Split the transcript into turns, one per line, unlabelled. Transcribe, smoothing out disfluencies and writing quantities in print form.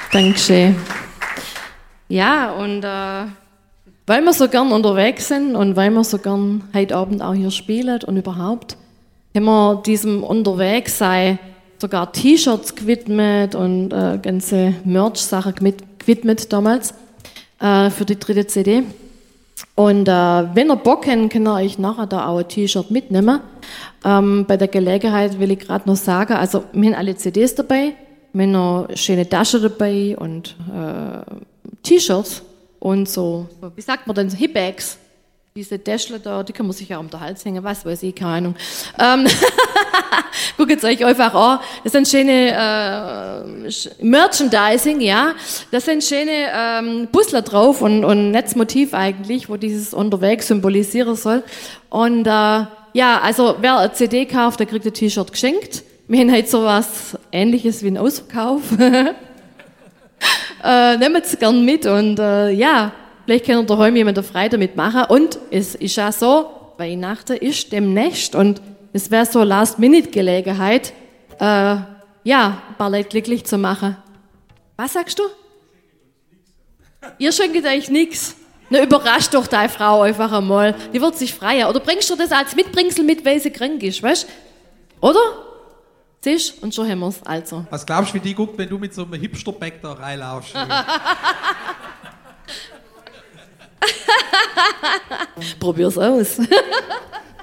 Dankeschön. Ja, und weil wir so gern unterwegs sind und weil wir so gern heute Abend auch hier spielen und überhaupt, haben wir diesem Unterwegssein sogar T-Shirts gewidmet und ganze Merch-Sachen gewidmet damals für die 3. CD. Und wenn ihr Bock habt, könnt ihr euch nachher da auch ein T-Shirt mitnehmen. Bei der Gelegenheit will ich gerade noch sagen, also wir haben alle CDs dabei, wir haben noch schöne Taschen dabei und T-Shirts und so, wie sagt man denn, so Hip-Bags. Diese Täschle da, die kann man sich ja um den Hals hängen, was weiß ich, keine Ahnung. Guckt es euch einfach an. Das sind schöne Merchandising, ja. Da sind schöne Puzzler drauf und Netzmotiv eigentlich, wo dieses Unterwegs symbolisieren soll. Und ja, also wer eine CD kauft, der kriegt ein T-Shirt geschenkt. Wir haben halt sowas Ähnliches wie einen Ausverkauf. Nehmt es gern mit und ja, vielleicht kann daheim jemand eine Freude damit machen. Und es ist ja so, Weihnachten ist demnächst und es wäre so Last-Minute-Gelegenheit, ja, ein paar Leute glücklich zu machen. Was sagst du? Ihr schenkt euch nichts. Na, überrascht doch deine Frau einfach einmal. Die wird sich freuen. Oder bringst du das als Mitbringsel mit, weil sie krank ist, weißt du? Oder? Siehst und schon haben wir's. Also.
Was glaubst du, wie die guckt, wenn du mit so einem Hipster-Bag da reinlaufst?
Probier's aus.